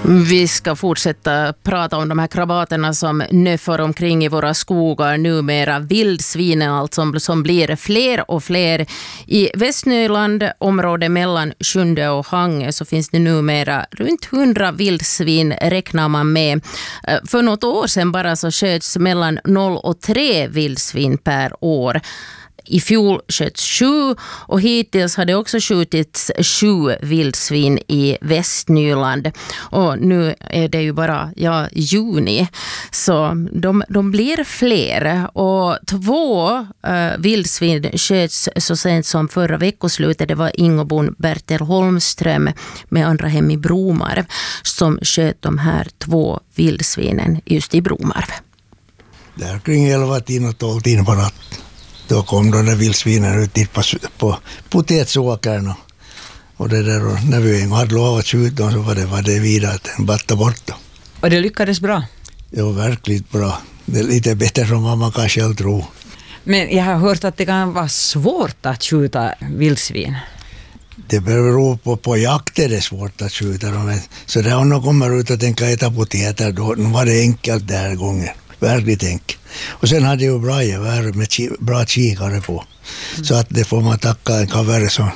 Vi ska fortsätta prata om de här krabaterna som nöffar omkring i våra skogar numera. Vildsvinen alltså, som blir fler och fler. I Västnyland, området mellan Sjunde och Hangö, så finns det numera runt 100 vildsvin räknar man med. För något år sedan bara så sköts mellan 0 och 3 vildsvin per år. I fjol sköts 7 och hittills har det också skjutits 7 vildsvin i Västnyland. Och nu är det ju bara juni, så de blir fler. Och 2 vildsvin sköts så sent som förra veckoslutet. Det var Ingobon Bertel Holmström med andra hem i Bromarv som sköt de här 2 vildsvinen just i Bromarv. Där kring 11 och 12 på natten. Då kom de där vildsvinen ut dit på potetsåkern och det där, och när vi hade lovat skjuta dem så var det vidare att den battade bort dem. Och det lyckades bra? Ja, verkligen bra. Det är lite bättre som vad man kan själv tro. Men jag har hört att det kan vara svårt att skjuta vildsvin. Det beror på jakt är det svårt att skjuta dem. Så där om de kommer ut och tänker äta potäter, då var det enkelt den här gången. Verkligt enkelt. Och sen hade jag bra gevär med bra kikare på. Så att det får man tacka en kavare som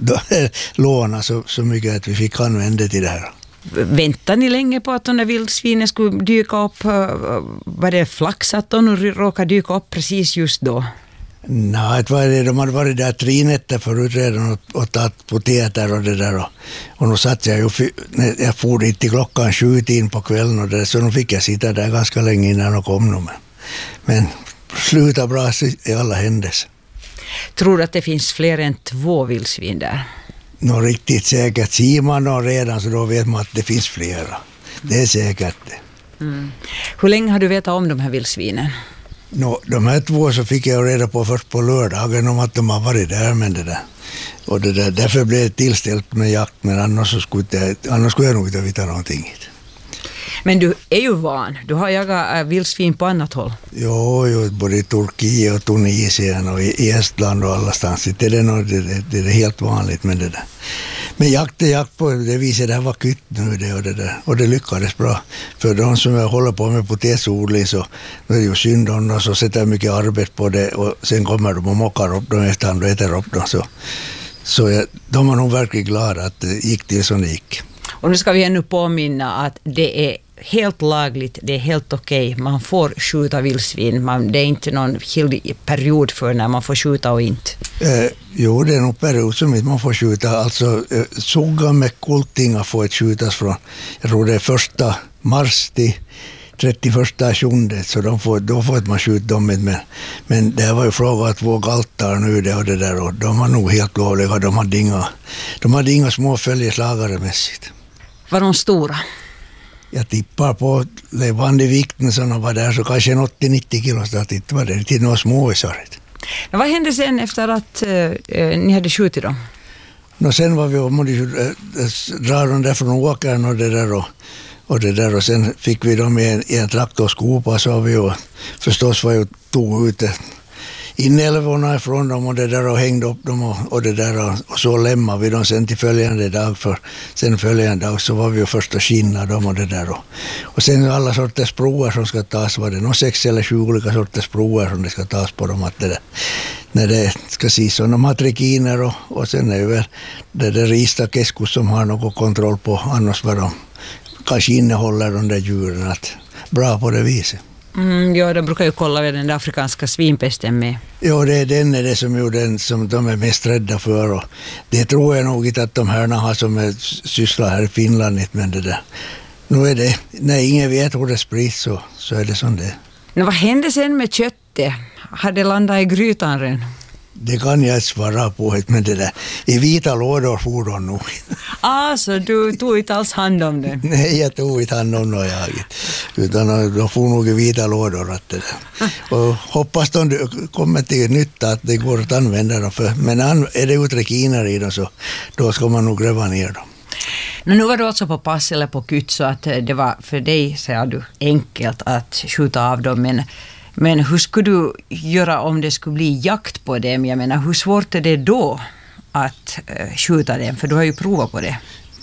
låna så mycket att vi fick använda till det här. Väntar ni länge på att de där vildsvinen skulle dyka upp? Var det flax att de råkade dyka upp precis just då? Nej, de hade varit där 3 nätter förut redan och tagit potäter och det där. Och nu satt jag jag for dit till klockan 7 på kvällen och det, så nu fick jag sitta där ganska länge innan de kom nu. Men sluta bra i alla händelser. Tror du att det finns fler än 2 vildsvin där? Nå riktigt säkert. Ser man dem redan så då vet man att det finns flera. Det är säkert det. Mm. Hur länge har du vetat om de här vildsvinen? De här 2 så fick jag reda på först på lördagen om att de har varit där med det där. Och det där, därför blev det tillställt med jakt, men annars skulle jag nog inte veta någonting. Men du är ju van. Du har jagat vildsvin på annat håll. Jo, både i Turkiet och Tunisien och i Estland och allastans. Det är helt vanligt med det där. Men jakt är jakt på det viset, det här var kytt nu det och det där. Och det lyckades bra. För de som håller på med potetsodling så är det ju synd om dem, så sätter mycket arbete på det och sen kommer de och mockar upp dem efter och äter upp dem. Så de var nog verkligen glada att det gick till som det gick. Och nu ska vi ännu påminna att det är helt lagligt, det är helt okej. Man får skjuta vildsvin. Det är inte någon period för när man får skjuta och inte. Jo, det är nog period som man får skjuta. Alltså såga med kultingar får ett skjutas från, jag tror det är 1 mars till 31/7, så då får man skjuta dem. Men det var ju fråga att våga altar nu det och det där, och de var nog helt lovliga. De hade inga små följeslagare mässigt. Var de stora? Jag tippar på levande vikten som de var där, så kanske 80-90 kilo. Så det var det till några små i svaret. Men vad hände sen efter att ni hade skjutit dem? Sen var vi och dra dem där från åkern och det där. Och sen fick vi dem i en traktorskopa, så vi och förstås var jag tog ut inälvorna ifrån dem och det där och hängde upp dem och det där, och så lämnade vi dem sen till följande dag, för sen följande dag så var vi ju först och skinna dem och det där, och sen alla sorters prover som ska tas, var det 6 eller 7 olika sorters prover som det ska tas på dem, att det där, när det ska se så de har trikiner och sen är det väl det där Riista-keskus som har någon kontroll på, annars var de kanske innehåller de där djuren, att bra på det viset. Ja, de brukar ju kolla med den där afrikanska svinpesten med. Ja, det är den som de är mest rädda för. Och det tror jag nog inte att de här har som sysslar här i Finland, men det där. Nu är det, när ingen vet hur det sprids så är det som det. Men vad hände sen med köttet? Hade landat i grytan redan? Det kan jag svara på, men det där, i vita lådor for de nog. Så du tog inte alls hand om det? Nej, jag tog inte hand om det, utan de får nog i vita lådor. Att det där. Och hoppas de kommer till nytta, att det går att använda dem. Men är det utrekiner i dem, så då ska man nog gräva ner dem. Nu var du alltså på pass eller på kytt, så att det var för dig, säger du, enkelt att skjuta av dem, men hur skulle du göra om det skulle bli jakt på dem? Jag menar, hur svårt är det då att skjuta dem? För du har ju provat på det.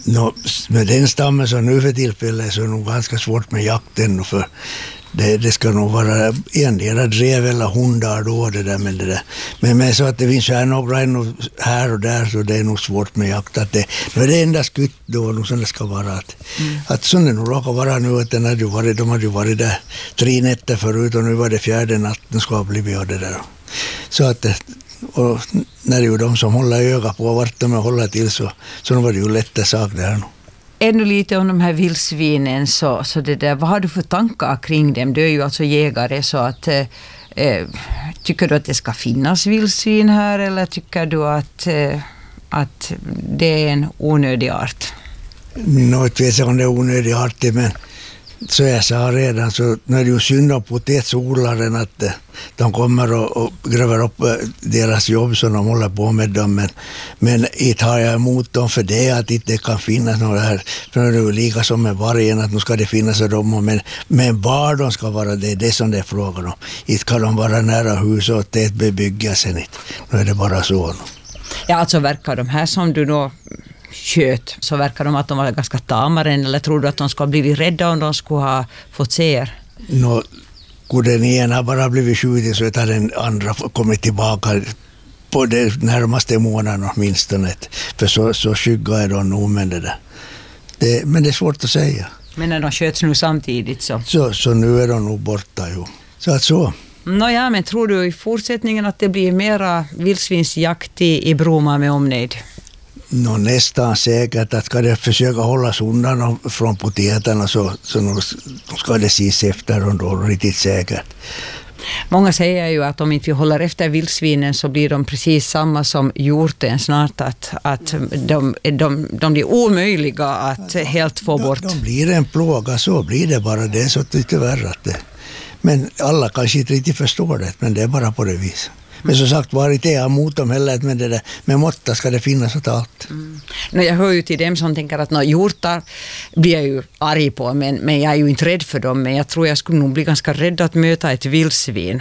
Med den stammen som nu för tillfället så är det nog ganska svårt med jakten, för det ska nog vara endera drev eller hundar då det där med det där. Men så att det finns några här och där, så det är nog svårt med jakt. Att det är det enda skutt då som det ska vara. Att som det nog råkar vara nu, att de hade ju varit där 3 nätter förut och nu var det 4:e natten ska ha blivit av det där. Så att och när det är ju de som håller öga på vart de håller till, så var det ju lätta sak där nu. Ännu lite om de här vildsvinen, så det där, vad har du för tankar kring dem? Du är ju alltså jägare, så att tycker du att det ska finnas vildsvin här, eller tycker du att det är en onödig art? Något vet jag om det är onödig art, men så jag sa redan, så när det är ju synd om potätsodlaren att de kommer och gräver upp deras jobb som de håller på med dem, men inte har jag emot dem för det, att inte det kan finnas några här, för det är ju lika som med vargen, att nu ska det finnas dem, men var de ska vara, det är det som det är frågan om. Inte kan de vara nära hus och tät bebyggelsen, nu är det bara så. Ja, alltså verkar de här som du då sköt, så verkar de att de var ganska tamare, eller tror du att de skulle ha blivit rädda om de skulle ha fått se er? Kunde den ena bara blivit skjuten, så har den andra kommit tillbaka på det närmaste månaden åtminstone. För så skygga är de nog, men men det är svårt att säga. Men när de sköts nu samtidigt så nu är de nog borta ju. Så att så. Nåja, men tror du i fortsättningen att det blir mera vildsvinsjakt i Bromma med omnejd? Nästan säkert att ska det försöka hållas undan från potäterna, så ska det ses efter och då riktigt säkert. Många säger ju att om inte vi håller efter vildsvinen så blir de precis samma som hjorten snart, att de blir omöjliga att helt få bort. De blir en plåga, så blir det bara, det är så lite värre att det. Men alla kanske inte riktigt förstår det, men det är bara på det viset. Men som sagt var inte jag emot dem heller, men det där med måtta ska det finnas åt allt. Jag hör ju till dem som tänker att hjortar blir jag ju arg på, men jag är ju inte rädd för dem, men jag tror jag skulle nog bli ganska rädd att möta ett vildsvin.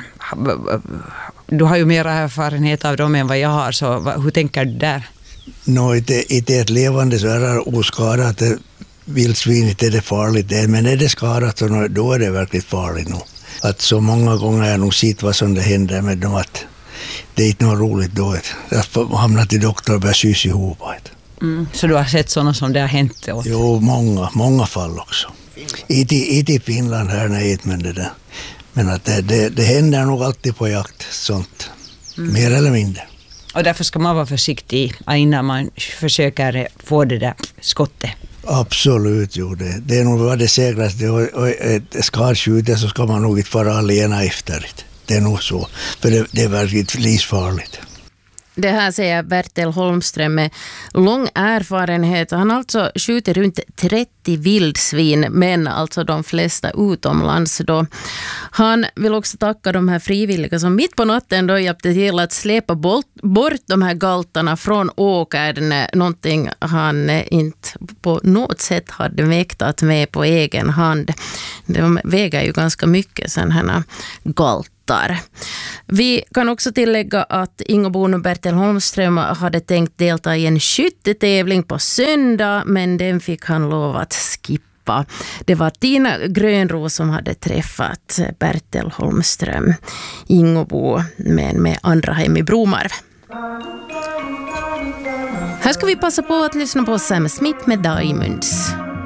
Du har ju mer erfarenhet av dem än vad jag har, så hur tänker du där? Inte ett levande så är det oskadat. Vildsvin inte är det farligt, men är det skadat så då är det verkligt farligt nog. Att så många gånger har jag nog sett vad som det händer med dem, att det är inte något roligt då att hamna till doktor och börja sys ihop. Så du har sett sådana som det har hänt åt? Jo, många fall också. Inte i Finland här, nej, men det där. Men att det händer nog alltid på jakt, sånt. Mer eller mindre. Och därför ska man vara försiktig innan man försöker få det där skottet. Absolut, jo. Det är nog vad det säkraste. Och ett skadskjutet så ska man nog inte vara alena efter det. Det är nog så. För det är verkligen livsfarligt. Det här säger Bertel Holmström med lång erfarenhet. Han har alltså skjutit runt 30 vildsvin, men alltså de flesta utomlands då. Han vill också tacka de här frivilliga som mitt på natten då hjälpte till att släpa bort de här galtarna från åkern. Någonting han inte på något sätt hade mäktat med på egen hand. De väger ju ganska mycket sen här galt. Vi kan också tillägga att Ingo Boon och Bertel Holmström hade tänkt delta i en skyttetävling på söndag, men den fick han lov att skippa. Det var Tina Grönros som hade träffat Bertel Holmström, Ingo Boon, men med andra hem i Bromarv. Här ska vi passa på att lyssna på Sam Smith med Diamonds.